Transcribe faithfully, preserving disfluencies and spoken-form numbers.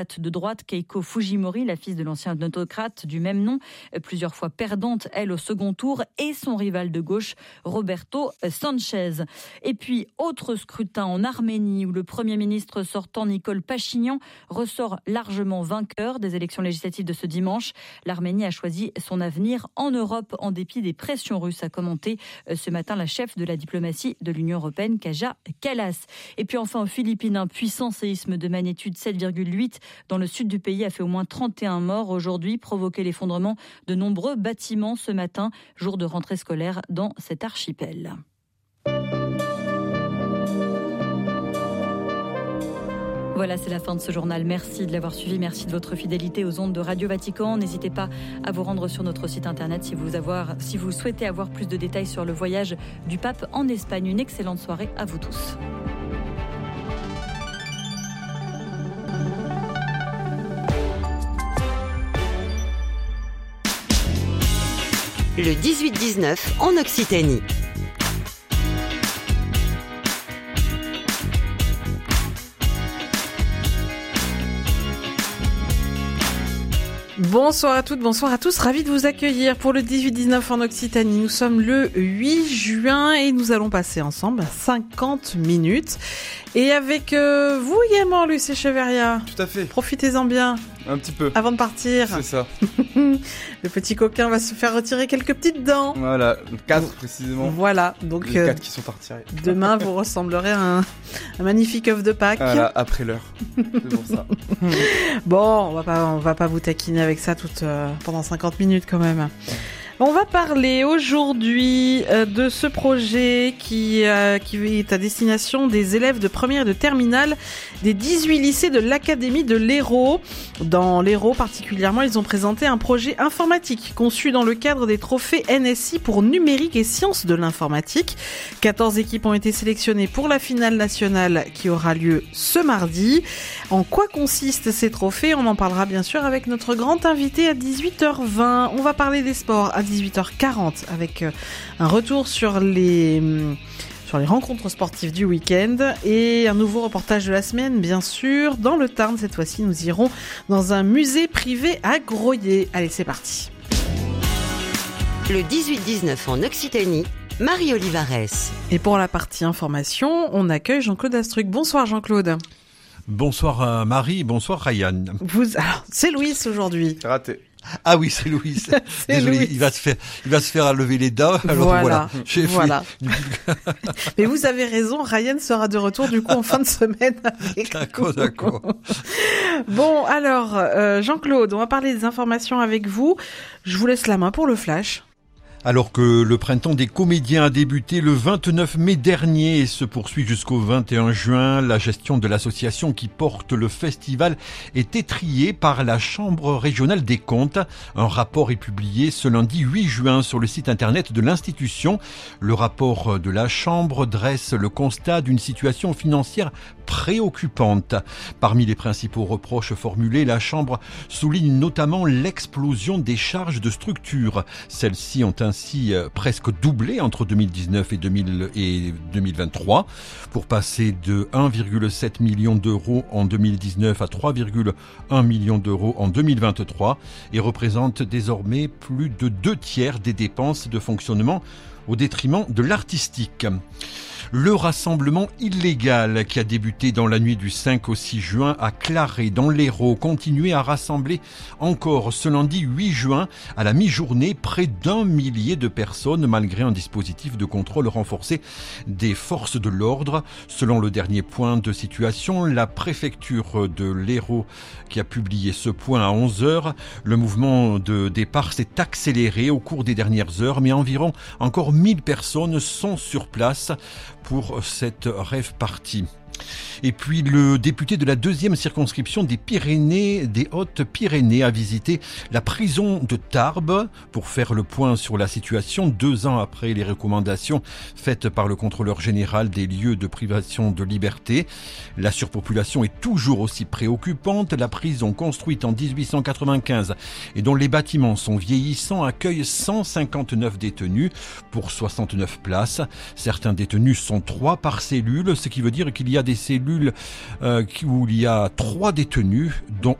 de droite Keiko Fujimori, la fille de l'ancien autocrate du même nom, plusieurs fois perdante, elle, au second tour, et son rival de gauche, Roberto Sanchez. Et puis, autre scrutin en Arménie, où le Premier ministre sortant Nikol Pachinian ressort largement vainqueur des élections législatives de ce dimanche. L'Arménie a choisi son avenir en Europe, en dépit des pressions russes, a commenté ce matin la chef de la diplomatie de l'Union européenne, Kaja Kallas. Et puis enfin, aux Philippines, un puissant séisme de magnitude sept virgule huit dans le sud du pays a fait au moins trente et un morts aujourd'hui, provoqué l'effondrement de nombreux bâtiments ce matin, jour de rentrée scolaire dans cet archipel. Voilà, c'est la fin de ce journal. Merci de l'avoir suivi. Merci de votre fidélité aux ondes de Radio Vatican. N'hésitez pas à vous rendre sur notre site internet si vous, avoir, si vous souhaitez avoir plus de détails sur le voyage du pape en Espagne. Une excellente soirée à vous tous. Le dix-huit dix-neuf en Occitanie. Bonsoir à toutes, bonsoir à tous, ravi de vous accueillir pour le dix-huit dix-neuf en Occitanie. Nous sommes le huit juin et nous allons passer ensemble cinquante minutes. Et avec euh, vous également, Lucie Cheveria. Tout à fait. Profitez-en bien. Un petit peu. Avant de partir. C'est ça. Le petit coquin va se faire retirer quelques petites dents. Voilà, quatre précisément. Voilà, donc les quatre euh, qui sont à retirer. Demain, vous ressemblerez à un, un magnifique œuf de Pâques. Voilà, après l'heure. C'est pour ça. Bon, on va pas, on va pas vous taquiner avec ça toute, euh, pendant cinquante minutes quand même. On va parler aujourd'hui euh, de ce projet qui, euh, qui est à destination des élèves de première et de terminale des dix-huit lycées de l'Académie de l'Hérault. Dans l'Hérault particulièrement, ils ont présenté un projet informatique conçu dans le cadre des trophées N S I pour numérique et sciences de l'informatique. quatorze équipes ont été sélectionnées pour la finale nationale qui aura lieu ce mardi. En quoi consistent ces trophées ? On en parlera bien sûr avec notre grand invité à dix-huit heures vingt. On va parler des sports à dix-huit heures quarante avec un retour sur les, sur les rencontres sportives du week-end et un nouveau reportage de la semaine, bien sûr. Dans le Tarn, cette fois-ci, nous irons dans un musée privé à Groyer. Allez, c'est parti. Le dix-huit dix-neuf en Occitanie, Marie Olivares. Et pour la partie information, on accueille Jean-Claude Astruc. Bonsoir Jean-Claude. Bonsoir Marie, bonsoir Ryan. Vous, alors, c'est Louis aujourd'hui. C'est raté. Ah oui, c'est Louis. C'est Désolé, Louis. il va se faire, il va se faire lever les dents. Alors voilà, voilà. J'ai voilà. Mais vous avez raison, Ryan sera de retour du coup en fin de semaine. Avec d'accord, nous. d'accord. Bon, alors euh, Jean-Claude, on va parler des informations avec vous. Je vous laisse la main pour le flash. Alors que le printemps des comédiens a débuté le vingt-neuf mai dernier et se poursuit jusqu'au vingt et un juin, la gestion de l'association qui porte le festival est étriée par la Chambre régionale des comptes. Un rapport est publié ce lundi huit juin sur le site internet de l'institution. Le rapport de la Chambre dresse le constat d'une situation financière préoccupante. Parmi les principaux reproches formulés, la Chambre souligne notamment l'explosion des charges de structure. Celles-ci ont ainsi presque doublé entre deux mille dix-neuf et deux mille vingt-trois pour passer de un virgule sept million d'euros en deux mille dix-neuf à trois virgule un millions d'euros en deux mille vingt-trois et représente désormais plus de deux tiers des dépenses de fonctionnement au détriment de l'artistique. Le rassemblement illégal qui a débuté dans la nuit du cinq au six juin à Claré dans l'Hérault continuait à rassembler encore ce lundi huit juin à la mi-journée près d'un millier de personnes malgré un dispositif de contrôle renforcé des forces de l'ordre. Selon le dernier point de situation, la préfecture de l'Hérault qui a publié ce point à onze heures, le mouvement de départ s'est accéléré au cours des dernières heures, mais environ encore mille personnes sont sur place pour cette rave party. Et puis le député de la deuxième circonscription des Pyrénées, des Hautes-Pyrénées, a visité la prison de Tarbes pour faire le point sur la situation deux ans après les recommandations faites par le contrôleur général des lieux de privation de liberté. La surpopulation est toujours aussi préoccupante. La prison, construite en dix-huit cent quatre-vingt-quinze et dont les bâtiments sont vieillissants, accueille cent cinquante-neuf détenus pour soixante-neuf places. Certains détenus sont trois par cellule, ce qui veut dire qu'il y a a des cellules euh, où il y a trois détenus, dont